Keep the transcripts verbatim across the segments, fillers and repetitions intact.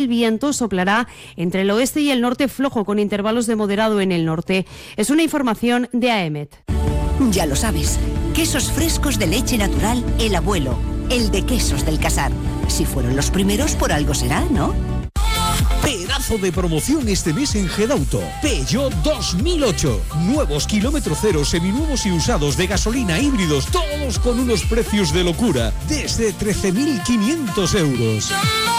viento soplará entre el oeste y el norte flojo, con intervalos de moderado en el norte. Es una información de A E M E T. Ya lo sabes, quesos frescos de leche natural El Abuelo, el de Quesos del Casar. Si fueron los primeros, por algo será, ¿no? Pedazo de promoción este mes en Gedauto. Peugeot dos mil ocho. Nuevos kilómetro cero, seminuevos y usados de gasolina, híbridos, todos con unos precios de locura, desde trece mil quinientos euros.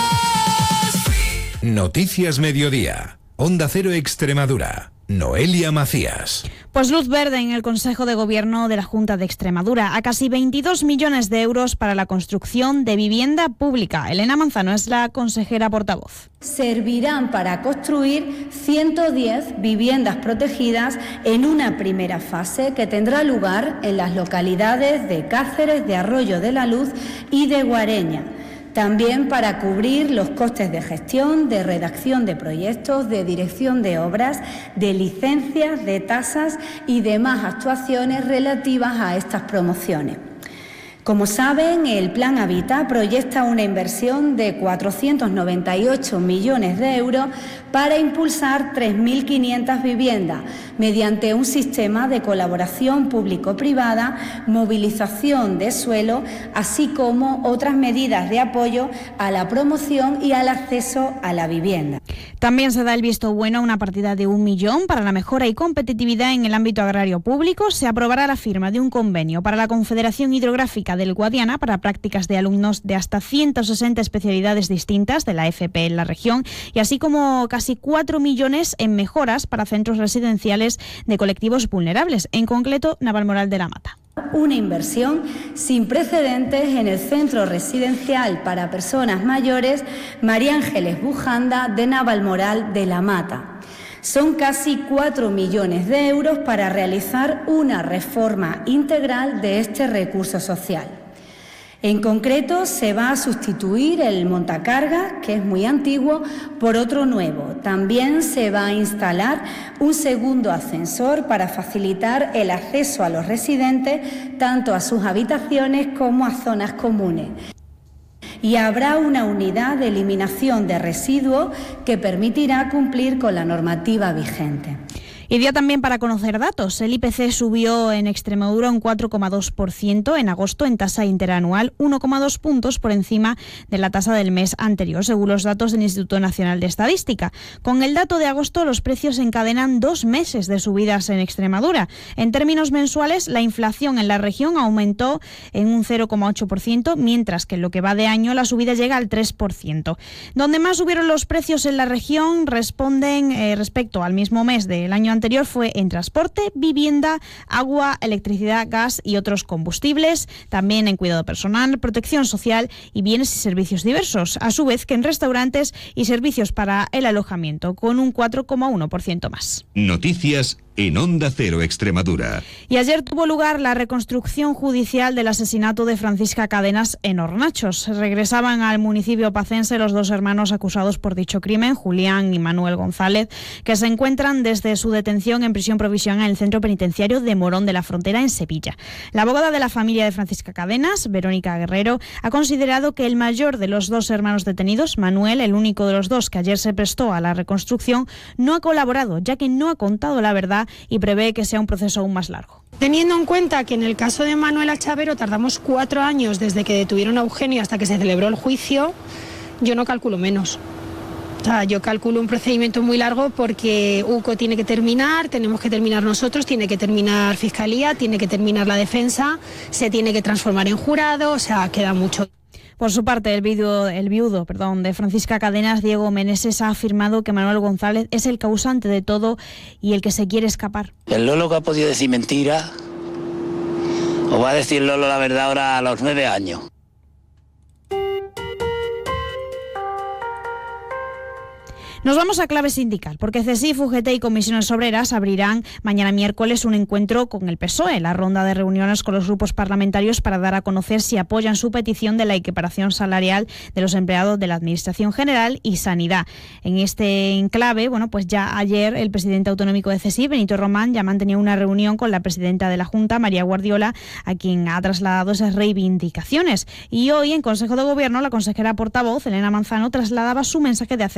Noticias Mediodía. Onda Cero Extremadura. Noelia Macías. Pues luz verde en el Consejo de Gobierno de la Junta de Extremadura a casi veintidós millones de euros para la construcción de vivienda pública. Elena Manzano es la consejera portavoz. Servirán para construir ciento diez viviendas protegidas en una primera fase que tendrá lugar en las localidades de Cáceres, de Arroyo de la Luz y de Guareña. También para cubrir los costes de gestión, de redacción de proyectos, de dirección de obras, de licencias, de tasas y demás actuaciones relativas a estas promociones. Como saben, el Plan Habitat proyecta una inversión de cuatrocientos noventa y ocho millones de euros para impulsar tres mil quinientas viviendas mediante un sistema de colaboración público-privada, movilización de suelo, así como otras medidas de apoyo a la promoción y al acceso a la vivienda. También se da el visto bueno a una partida de un millón para la mejora y competitividad en el ámbito agrario público. Se aprobará la firma de un convenio para la Confederación Hidrográfica del Guadiana para prácticas de alumnos de hasta ciento sesenta especialidades distintas de la F P en la región, y así como casi cuatro millones en mejoras para centros residenciales de colectivos vulnerables, en concreto Navalmoral de la Mata. Una inversión sin precedentes en el centro residencial para personas mayores María Ángeles Bujanda de Navalmoral de la Mata. Son casi cuatro millones de euros para realizar una reforma integral de este recurso social. En concreto, se va a sustituir el montacargas, que es muy antiguo, por otro nuevo. También se va a instalar un segundo ascensor para facilitar el acceso a los residentes, tanto a sus habitaciones como a zonas comunes. Y habrá una unidad de eliminación de residuos que permitirá cumplir con la normativa vigente. Y día también para conocer datos. El I P C subió en Extremadura un cuatro coma dos por ciento en agosto en tasa interanual, uno coma dos puntos por encima de la tasa del mes anterior, según los datos del Instituto Nacional de Estadística. Con el dato de agosto, los precios encadenan dos meses de subidas en Extremadura. En términos mensuales, la inflación en la región aumentó en un cero coma ocho por ciento, mientras que en lo que va de año la subida llega al tres por ciento. Donde más subieron los precios en la región responden eh, respecto al mismo mes del año anterior fue en transporte, vivienda, agua, electricidad, gas y otros combustibles, también en cuidado personal, protección social y bienes y servicios diversos, a su vez que en restaurantes y servicios para el alojamiento, con un cuatro coma uno por ciento más. Noticias en Onda Cero Extremadura. Y ayer tuvo lugar la reconstrucción judicial del asesinato de Francisca Cadenas en Hornachos. Regresaban al municipio pacense los dos hermanos acusados por dicho crimen, Julián y Manuel González, que se encuentran desde su detención en prisión provisional en el centro penitenciario de Morón de la Frontera, en Sevilla. La abogada de la familia de Francisca Cadenas, Verónica Guerrero, ha considerado que el mayor de los dos hermanos detenidos, Manuel, el único de los dos que ayer se prestó a la reconstrucción, no ha colaborado, ya que no ha contado la verdad y prevé que sea un proceso aún más largo. Teniendo en cuenta que en el caso de Manuel Chavero tardamos cuatro años desde que detuvieron a Eugenio hasta que se celebró el juicio, yo no calculo menos. O sea, yo calculo un procedimiento muy largo porque U C O tiene que terminar, tenemos que terminar nosotros, tiene que terminar Fiscalía, tiene que terminar la defensa, se tiene que transformar en jurado, o sea, queda mucho. Por su parte, el viudo, el viudo perdón, de Francisca Cadenas, Diego Meneses, ha afirmado que Manuel González es el causante de todo y el que se quiere escapar. El Lolo que ha podido decir mentira, o va a decir Lolo la verdad ahora a los nueve años. Nos vamos a clave sindical, porque CESIF, U G T y Comisiones Obreras abrirán mañana miércoles un encuentro con el P S O E, la ronda de reuniones con los grupos parlamentarios para dar a conocer si apoyan su petición de la equiparación salarial de los empleados de la Administración General y Sanidad. En este enclave, bueno, pues ya ayer el presidente autonómico de CESIF, Benito Román, ya mantenía una reunión con la presidenta de la Junta, María Guardiola, a quien ha trasladado esas reivindicaciones. Y hoy, en Consejo de Gobierno, la consejera portavoz, Elena Manzano, trasladaba su mensaje de acercamiento